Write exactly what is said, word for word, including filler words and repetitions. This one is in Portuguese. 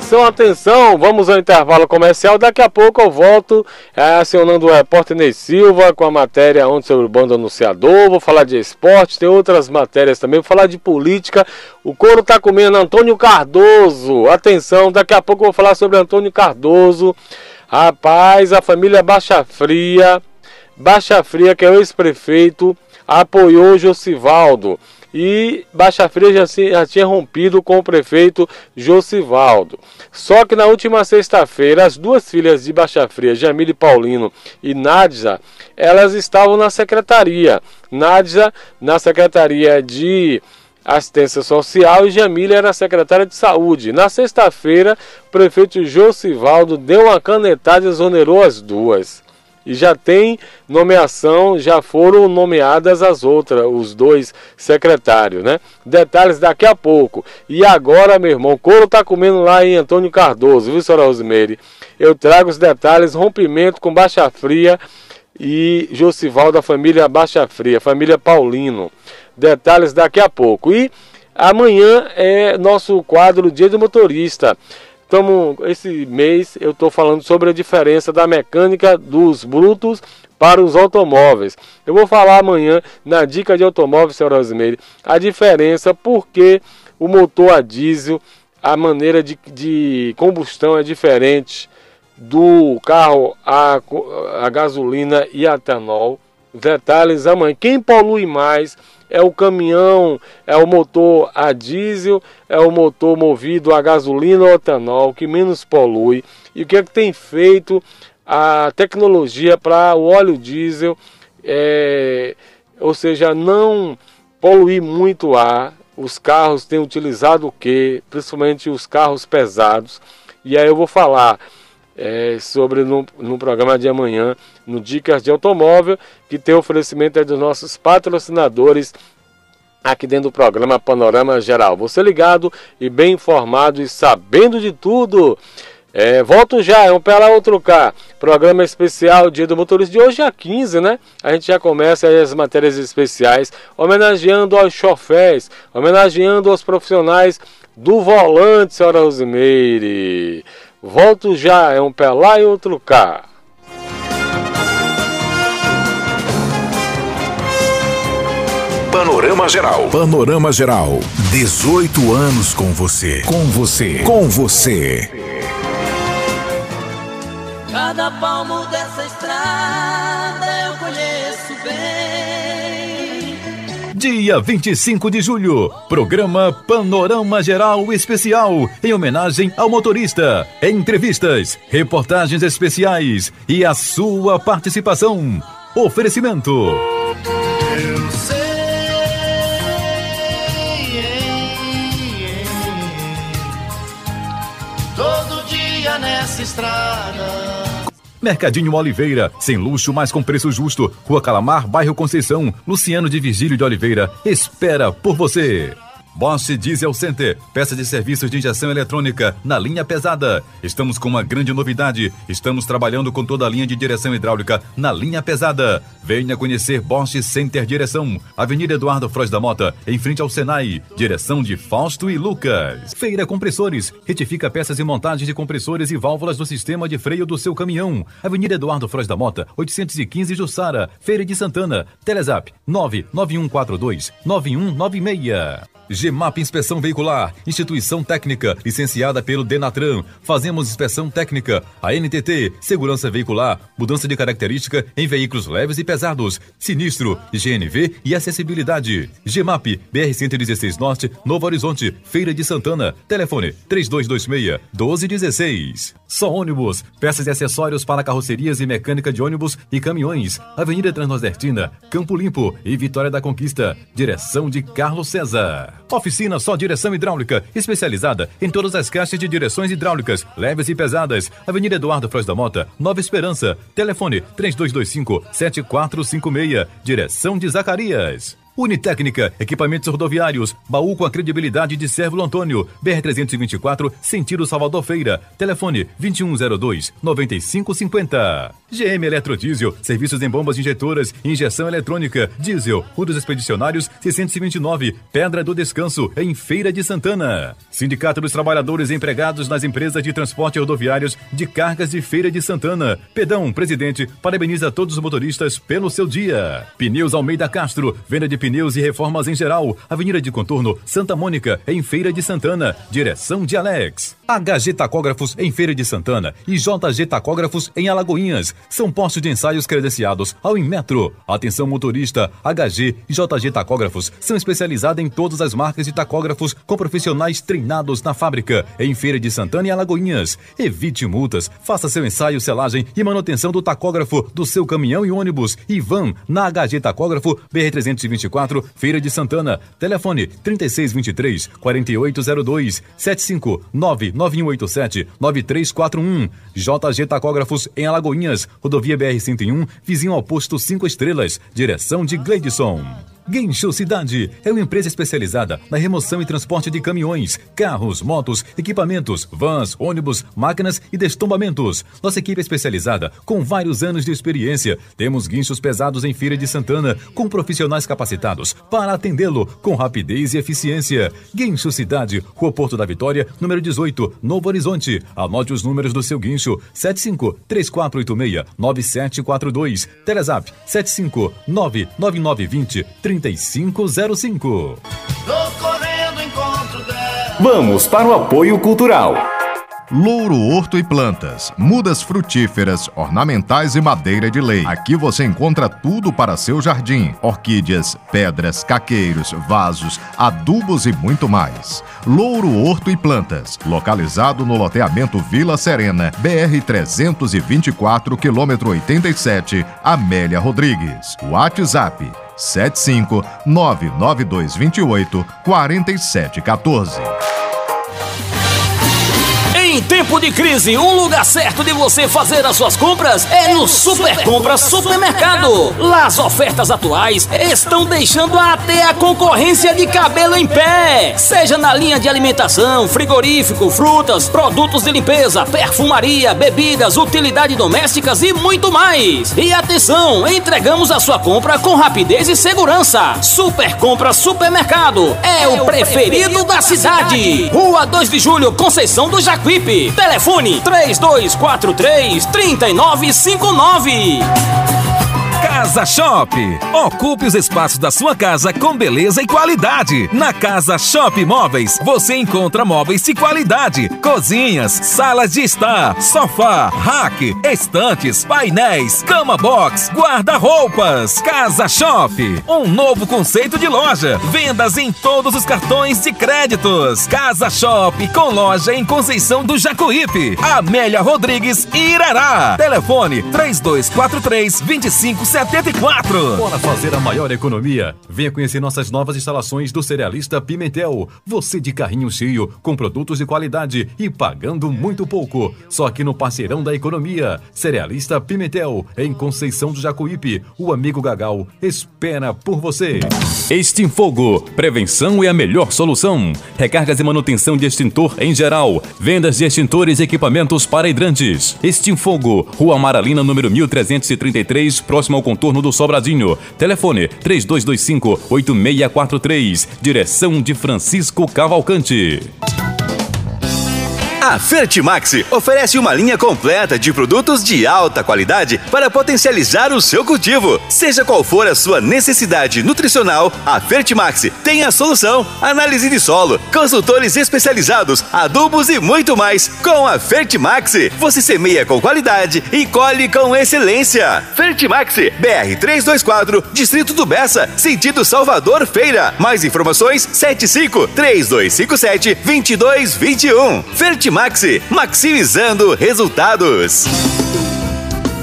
Atenção, atenção, vamos ao intervalo comercial. Daqui a pouco eu volto é, acionando o repórter Ney Silva com a matéria ontem sobre o bando anunciador. Vou falar de esporte, tem outras matérias também. Vou falar de política. O couro tá comendo Antônio Cardoso. Atenção, daqui a pouco eu vou falar sobre Antônio Cardoso. Rapaz, a família Baixa Fria, Baixa Fria, que é o ex-prefeito, apoiou Josivaldo. E Baixa Fria já, se, já tinha rompido com o prefeito Josivaldo. Só que na última sexta-feira, as duas filhas de Baixa Fria, Jamile Paulino e Nádia, elas estavam na secretaria. Nádia na secretaria de Assistência Social e Jamile era secretária de Saúde. Na sexta-feira, o prefeito Josivaldo deu uma canetada e exonerou as duas. E já tem nomeação, já foram nomeadas as outras, os dois secretários, né? Detalhes daqui a pouco. E agora, meu irmão, o couro tá comendo lá em Antônio Cardoso, viu, senhora Rosemary? Eu trago os detalhes, rompimento com Baixa Fria e Josivaldo da família Baixa Fria, família Paulino. Detalhes daqui a pouco. E amanhã é nosso quadro Dia do Motorista. Então, esse mês eu estou falando sobre a diferença da mecânica dos brutos para os automóveis. Eu vou falar amanhã na dica de automóveis, senhora Rosemary, a diferença porque o motor a diesel, a maneira de, de combustão é diferente do carro a, a gasolina e a etanol. Detalhes amanhã. Quem polui mais é o caminhão, é o motor a diesel, é o motor movido a gasolina ou etanol, que menos polui. E o que é que tem feito a tecnologia para o óleo diesel, é, ou seja, não poluir muito o ar. Os carros têm utilizado o quê? Principalmente os carros pesados. E aí eu vou falar É, sobre no, no programa de amanhã, no Dicas de Automóvel, que tem oferecimento dos nossos patrocinadores aqui dentro do programa Panorama Geral. Você ligado e bem informado e sabendo de tudo. É, volto já, é um pela outro cá. Programa especial Dia do Motorista de hoje é quinze, né? A gente já começa aí as matérias especiais, homenageando aos chofés, homenageando aos profissionais do volante, senhora Rosemary. Volto já, é um pé lá e outro cá. Panorama Geral. Panorama Geral. dezoito anos com você. Com você. Com você. Cada palmo dessa estrada eu conheço bem. Dia vinte e cinco de julho, programa Panorama Geral Especial, em homenagem ao motorista. Entrevistas, reportagens especiais e a sua participação. Oferecimento. Eu sei, todo dia nessa estrada. Mercadinho Oliveira, sem luxo, mas com preço justo. Rua Calamar, bairro Conceição. Luciano de Virgílio de Oliveira espera por você. Bosch Diesel Center, peça de serviços de injeção eletrônica na linha pesada. Estamos com uma grande novidade. Estamos trabalhando com toda a linha de direção hidráulica na linha pesada. Venha conhecer Bosch Center Direção. Avenida Eduardo Frois da Mota, em frente ao Senai. Direção de Fausto e Lucas. Feira Compressores. Retifica peças e montagem de compressores e válvulas do sistema de freio do seu caminhão. Avenida Eduardo Frois da Mota, oitocentos e quinze, Jussara. Feira de Santana. Telezap nove nove um quatro dois nove um nove seis. Gemap Inspeção Veicular, instituição técnica, licenciada pelo Denatran. Fazemos inspeção técnica. A N T T, segurança veicular, mudança de característica em veículos leves e pesados, sinistro, G N V e acessibilidade. Gemap, B R cento e dezesseis Norte, Novo Horizonte, Feira de Santana. Telefone três dois dois seis, um dois um seis. Só Ônibus, peças e acessórios para carrocerias e mecânica de ônibus e caminhões. Avenida Transnordestina, Campo Limpo e Vitória da Conquista. Direção de Carlos César. Oficina Só Direção Hidráulica, especializada em todas as caixas de direções hidráulicas, leves e pesadas. Avenida Eduardo Frois da Mota, Nova Esperança. Telefone três dois dois cinco, sete quatro cinco seis. Direção de Zacarias. Unitécnica, equipamentos rodoviários, baú com a credibilidade de Sérvulo Antônio, B R trezentos e vinte e quatro, sentido Salvador Feira. Telefone vinte e um zero dois, nove cinco cinco zero. G M Eletrodiesel, serviços em bombas injetoras e injeção eletrônica. Diesel, Rua dos Expedicionários, seiscentos e vinte e nove, Pedra do Descanso, em Feira de Santana. Sindicato dos Trabalhadores Empregados nas Empresas de Transporte Rodoviários de Cargas de Feira de Santana. Pedão, presidente, parabeniza todos os motoristas pelo seu dia. Pneus Almeida Castro, venda de pneus e reformas em geral. Avenida de Contorno, Santa Mônica, em Feira de Santana. Direção de Alex. H G Tacógrafos, em Feira de Santana. E J G Tacógrafos, em Alagoinhas. São postos de ensaios credenciados ao Inmetro. Atenção motorista, H G e J G Tacógrafos são especializados em todas as marcas de tacógrafos com profissionais treinados na fábrica. Em Feira de Santana e Alagoinhas. Evite multas, faça seu ensaio, selagem e manutenção do tacógrafo do seu caminhão e ônibus e van na H G Tacógrafo, B R trezentos e vinte e quatro, Feira de Santana. Telefone trinta e seis vinte e três, quarenta e oito zero dois, sete cinco nove nove um oito sete, nove três quatro um. J G Tacógrafos em Alagoinhas, rodovia B R cento e um, vizinho ao posto cinco estrelas, direção de Gleidson. Guincho Cidade é uma empresa especializada na remoção e transporte de caminhões, carros, motos, equipamentos, vans, ônibus, máquinas e destombamentos. Nossa equipe é especializada com vários anos de experiência. Temos guinchos pesados em Feira de Santana com profissionais capacitados para atendê-lo com rapidez e eficiência. Guincho Cidade, Rua Porto da Vitória, número dezoito, Novo Horizonte. Anote os números do seu guincho: sete cinco três quatro oito seis, nove sete quatro dois. Telezap sete cinco nove nove nove dois zero, três cinco zero cinco. Tô correndo encontro dela. Vamos para o apoio cultural. Louro Horto e Plantas, mudas frutíferas, ornamentais e madeira de lei. Aqui você encontra tudo para seu jardim: orquídeas, pedras, caqueiros, vasos, adubos e muito mais. Louro Horto e Plantas, localizado no loteamento Vila Serena, B R trezentos e vinte e quatro, quilômetro oitenta e sete, Amélia Rodrigues. WhatsApp sete cinco nove nove dois dois oito, quatro sete um quatro. Em tempo de crise, um lugar certo de você fazer as suas compras é no Super Compras Supermercado. Lá as ofertas atuais estão deixando até a concorrência de cabelo em pé. Seja na linha de alimentação, frigorífico, frutas, produtos de limpeza, perfumaria, bebidas, utilidades domésticas e muito mais. E atenção, entregamos a sua compra com rapidez e segurança. Super Compras Supermercado é o preferido da cidade. Rua dois de Julho, Conceição do Jacuípe. Telefone três dois quatro três, três nove cinco nove. Casa Shop. Ocupe os espaços da sua casa com beleza e qualidade. Na Casa Shop Móveis, você encontra móveis de qualidade, cozinhas, salas de estar, sofá, rack, estantes, painéis, cama box, guarda-roupas. Casa Shop, um novo conceito de loja. Vendas em todos os cartões de créditos. Casa Shop, com loja em Conceição do Jacuípe, Amélia Rodrigues e Irará. Telefone três dois quatro três, dois cinco setenta e quatro. Bora fazer a maior economia. Venha conhecer nossas novas instalações do Cerealista Pimentel. Você de carrinho cheio, com produtos de qualidade e pagando muito pouco. Só aqui no Parceirão da Economia. Cerealista Pimentel, em Conceição do Jacuípe. O amigo Gagal espera por você. Extinfogo. Prevenção é a melhor solução. Recargas e manutenção de extintor em geral. Vendas de extintores e equipamentos para hidrantes. Extinfogo. Rua Amaralina, número mil trezentos e trinta e três, próximo ao contorno do Sobradinho. Telefone três dois dois cinco, oito seis quatro três. Direção de Francisco Cavalcante. A Fertimax oferece uma linha completa de produtos de alta qualidade para potencializar o seu cultivo. Seja qual for a sua necessidade nutricional, a Fertimax tem a solução. Análise de solo, consultores especializados, adubos e muito mais. Com a Fertimax, você semeia com qualidade e colhe com excelência. Fertimax, B R trezentos e vinte e quatro, Distrito do Bessa, sentido Salvador Feira. Mais informações, sete cinco três dois cinco sete, dois dois dois um. Fertimax, maximizando resultados.